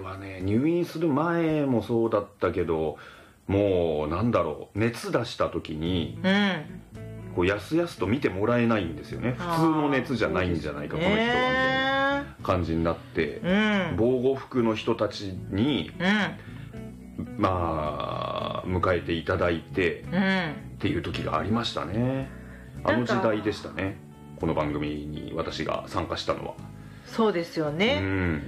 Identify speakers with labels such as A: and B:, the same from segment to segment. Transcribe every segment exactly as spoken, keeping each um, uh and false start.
A: はね、入院する前もそうだったけど、もうなんだろう、熱出した時に、うん、こうやすやすと見てもらえないんですよね。普通の熱じゃないんじゃないか、この人はみたいな感じになって、うん、防護服の人たちに、うん、まあ迎えていただいて、うん、っていう時がありましたね。あの時代でしたね、この番組に私が参加したのは。
B: そうですよね、うん、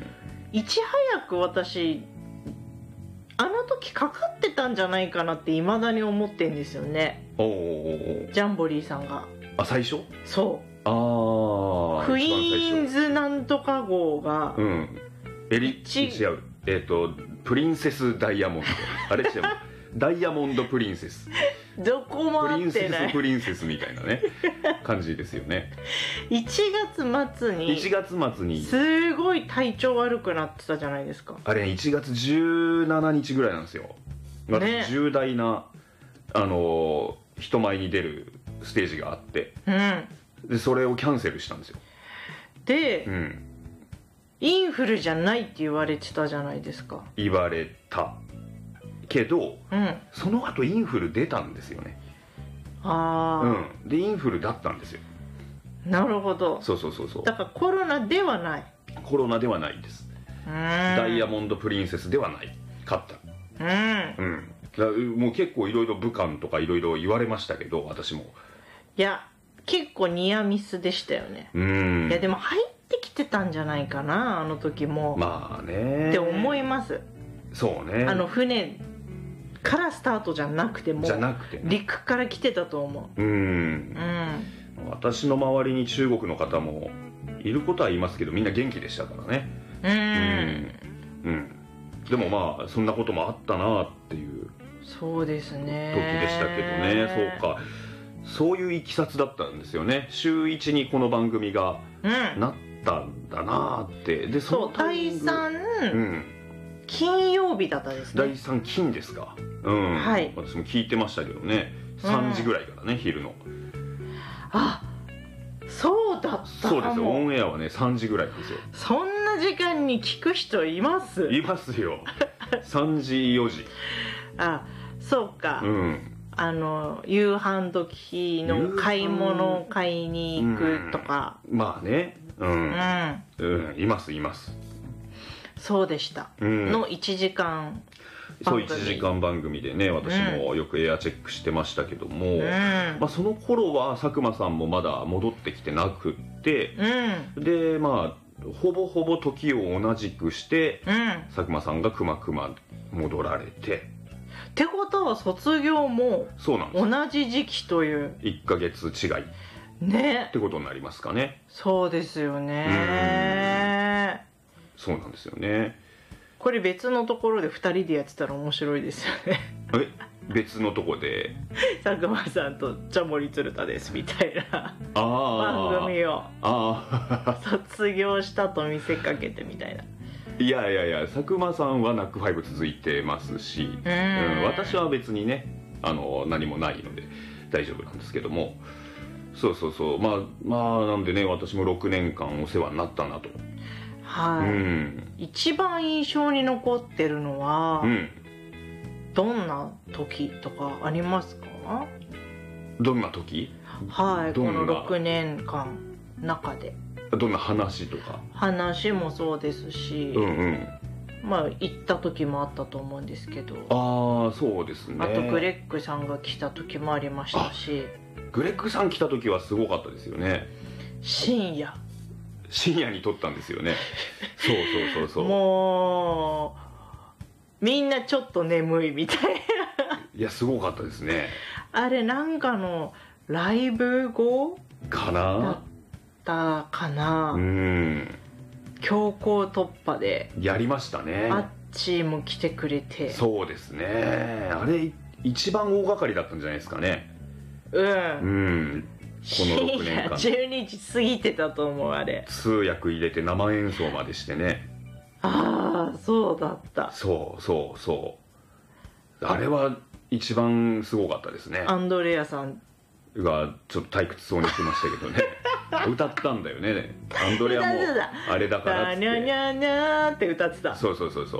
B: いち早く私あの時かかってたんじゃないかなって未だに思ってんですよね。おー、ジャンボリーさんが。
A: あ、最初？
B: そう。
A: ああ。
B: クイーンズなんとか号が、うん。
A: エリ違う。えっとプリンセスダイヤモンド。あれ違う。ダイヤモンドプリンセス。
B: どこも合ってない。
A: プリンセスプリンセスみたいなね感じですよね。
B: いちがつ末に。
A: いちがつ末に。
B: すごい体調悪くなってたじゃないですか。
A: あれいちがつじゅうしちにちぐらいなんですよ。ね、重大なあの人前に出るステージがあって、うん、でそれをキャンセルしたんですよ。
B: で、うん、インフルじゃないって言われてたじゃないですか。
A: 言われたけど、うん、その後インフル出たんですよね。ああ、うん、でインフルだったんですよ。
B: なるほど。
A: そうそうそうそう。
B: だからコロナではない。
A: コロナではないです。ダイヤモンドプリンセスではないかった。うん、うん、もう結構いろいろ武漢とかいろいろ言われましたけど、私も。
B: いや結構ニアミスでしたよね。うん、いやでも入ってきてたんじゃないかな、あの時も。
A: まあね
B: って思います。
A: そうね。
B: あの船からスタートじゃなくても、
A: じゃなくて、ね、
B: 陸から来てたと思う。うん、
A: うん、私の周りに中国の方もいることはいますけど、みんな元気でしたからね。うん、うん、うん、でもまあそんなこともあったなっていう
B: そうですね
A: 時でしたけどね。そうか、そういういきさつだったんですよね。週いちにこの番組がなったんだなって、うん、で
B: そのだいさん、うん、金曜日だったですね。
A: だいさん金ですか。うん、はい、私も聞いてましたけどね。さんじぐらいからね、うん、昼の。
B: あ、そうだった。
A: そうですよ、オンエアはねさんじぐらいですよ。
B: そんな時間に聞く人います？
A: いますよさんじよじ。
B: あ、そうか、うん、あの夕飯時の買い物を買いに行くとか、
A: うん、まあね、うん、うんうん、いますいます。そう
B: でした、うん、のいちじかん
A: そういちじかん番組でね、私もよくエアチェックしてましたけども、うん、まあ、その頃は佐久間さんもまだ戻ってきてなくって、うん、でまあほぼほぼ時を同じくして、うん、佐久間さんがくまくま戻られて、
B: ってことは卒業も同じ時期という
A: いっかげつ違いねってことになりますかね。
B: そうですよね。
A: そうなんですよね。
B: これ別のところでふたりでやってたら面白いですよね。
A: え、別のとこで
B: 佐久間さんとジャモリ鶴田ですみたいな番組を卒業したと見せかけてみたいな。
A: いやいやいや、佐久間さんはナックファイブ続いてますし、うん、私は別にね、あの何もないので大丈夫なんですけども、そうそうそう、まあまあなんでね、私もろくねんかんお世話になったなと。
B: はい、うん、一番印象に残ってるのは、うん、どんな時とかありますか？
A: どんな時？
B: はい、このろくねんかん中で
A: どんな話とか。
B: 話もそうですし、うんうん、まあ行った時もあったと思うんですけど。
A: ああ、そうですね。
B: あとグレッグさんが来た時もありましたし。
A: グレッグさん来た時はすごかったですよね。
B: 深夜
A: 深夜に撮ったんですよね。そうそうそうそう。
B: もうみんなちょっと眠いみたいな。
A: いやすごかったですね。
B: あれなんかのライブ後
A: かな
B: だったかな。うん、強行突破で
A: やりましたね。
B: あっちも来てくれて。
A: そうですね、あれ一番大掛かりだったんじゃないですかね。うん、うん、このろくねんかん
B: じゅうにじ過ぎてたと思う。あれ
A: 通訳入れて生演奏までしてね。
B: ああ、そうだった。
A: そうそうそう、あれは一番すごかったですね。
B: アンドレアさん
A: がちょっと退屈そうにしてましたけどね。歌ったんだよね、アンドレアもあれだからっつって、
B: ニャニャニャーって歌ってた。
A: そうそうそうそう。